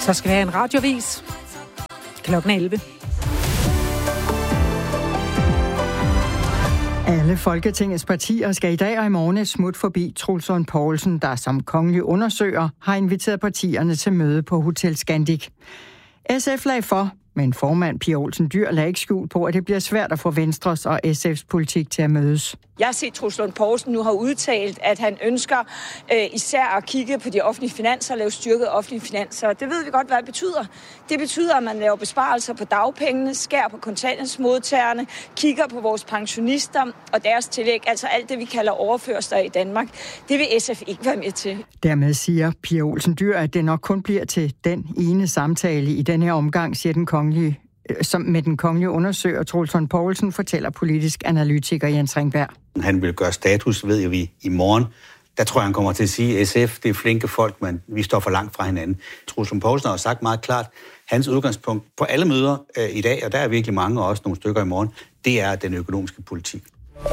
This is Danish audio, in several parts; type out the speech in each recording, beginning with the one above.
Så skal vi have en radiovis klokken 11. Alle Folketingets partier skal i dag og i morgen et smut forbi Troels Lund Poulsen, der som kongelig undersøger har inviteret partierne til møde på Hotel Scandic. SF lagde for, men formand Pia Olsen Dyhr lagde ikke skjul på, at det bliver svært at få Venstres og SF's politik til at mødes. Jeg har set, at Troels Lund Poulsen nu har udtalt, at han ønsker især at kigge på de offentlige finanser og lave styrket offentlige finanser. Det ved vi godt, hvad det betyder. Det betyder, at man laver besparelser på dagpengene, skærer på kontanthjælpsmodtagerne, kigger på vores pensionister og deres tillæg, altså alt det, vi kalder overførsler i Danmark. Det vil SF ikke være med til. Dermed siger Pia Olsen Dyhr, at det nok kun bliver til den ene samtale i den her omgang, siger den kongelige, som med den kongelige undersøger Troels Lund Poulsen, fortæller politisk analytiker Jens Ringberg. Han vil gøre status, ved vi, i morgen. Der tror jeg, han kommer til at sige, at SF, det er flinke folk, men vi står for langt fra hinanden. Troels Lund Poulsen har sagt meget klart, hans udgangspunkt på alle møder i dag, og der er virkelig mange, og også nogle stykker i morgen, det er den økonomiske politik.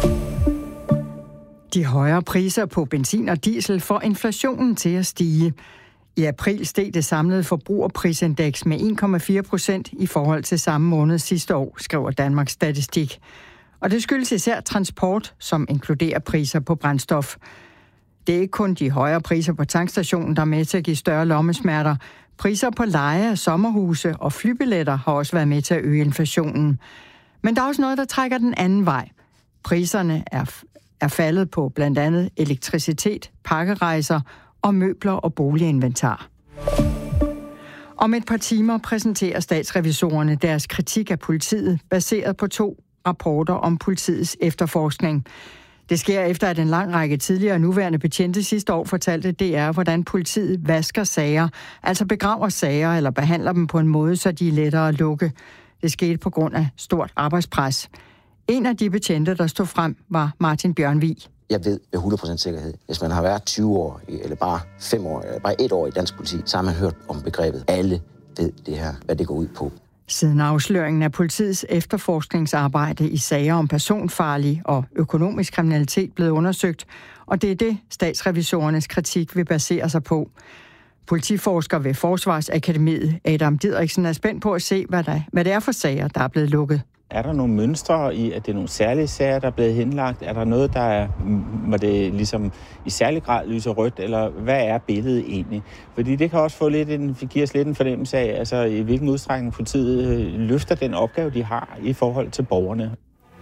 De højere priser på benzin og diesel får inflationen til at stige. I april steg det samlede forbrugerprisindeks med 1,4% i forhold til samme måned sidste år, skriver Danmarks Statistik. Og det skyldes især transport, som inkluderer priser på brændstof. Det er ikke kun de højere priser på tankstationen, der er med til at give større lommesmerter. Priser på leje af sommerhuse og flybilletter har også været med til at øge inflationen. Men der er også noget, der trækker den anden vej. Priserne er faldet på blandt andet elektricitet, pakkerejser og møbler og boliginventar. Om et par timer præsenterer statsrevisorerne deres kritik af politiet, baseret på 2 rapporter om politiets efterforskning. Det sker efter, at en lang række tidligere og nuværende betjente sidste år fortalte DR, hvordan politiet vasker sager, altså begraver sager eller behandler dem på en måde, så de er lettere at lukke. Det skete på grund af stort arbejdspres. En af de betjente, der stod frem, var Martin Bjørnvig. Jeg ved med 100% sikkerhed, hvis man har været 20 år, eller bare 5 år, eller bare 1 år i dansk politi, så har man hørt om begrebet. Alle ved det her, hvad det går ud på. Siden afsløringen af politiets efterforskningsarbejde i sager om personfarlig og økonomisk kriminalitet blevet undersøgt, og det er det, statsrevisorernes kritik vil basere sig på. Politiforsker ved Forsvarsakademiet, Adam Didriksen, er spændt på at se, hvad det er for sager, der er blevet lukket. Er der nogle mønstre i, at det er nogle særlige sager, der er blevet henlagt? Er der noget, der er, hvor det ligesom i særlig grad lyser rødt, eller hvad er billedet egentlig? Fordi det kan også give os lidt en fornemmelse af, altså i hvilken udstrækning politiet løfter den opgave, de har i forhold til borgerne.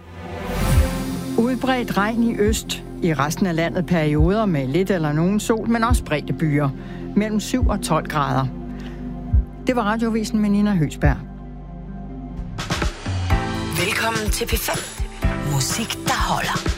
Udbredt regn i øst. I resten af landet perioder med lidt eller nogen sol, men også spredte byer. Mellem 7 og 12 grader. Det var Radiovisen med Nina Høgsberg. Velkommen til P5. Musik, der holder.